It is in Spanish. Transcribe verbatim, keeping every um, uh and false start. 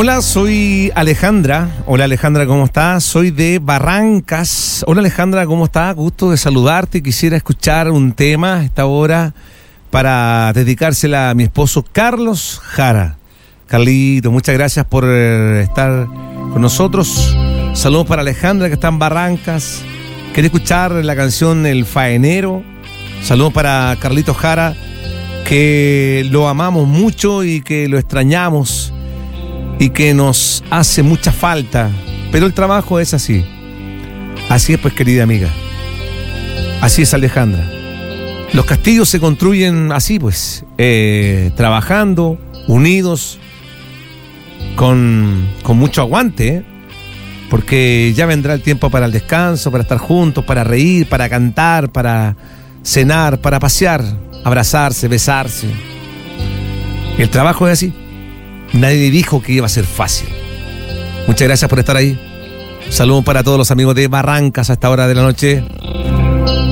Hola, soy Alejandra. Hola Alejandra, ¿cómo estás? Soy de Barrancas. Hola Alejandra, ¿cómo estás? Gusto de saludarte. Quisiera escuchar un tema a esta hora para dedicársela a mi esposo Carlos Jara. Carlito, muchas gracias por eh, estar con nosotros. Saludos para Alejandra que está en Barrancas. Quiere escuchar la canción El Faenero. Saludos para Carlito Jara, que lo amamos mucho y que lo extrañamos y que nos hace mucha falta, pero el trabajo es así. Así es, pues, querida amiga. Así es, Alejandra. Los castillos se construyen así, pues, eh, trabajando, unidos, con, con mucho aguante, ¿eh? Porque ya vendrá el tiempo para el descanso, para estar juntos, para reír, para cantar, para cenar, para pasear, abrazarse, besarse. El trabajo es así. Nadie dijo que iba a ser fácil. Muchas gracias por estar ahí. Saludos para todos los amigos de Barrancas a esta hora de la noche.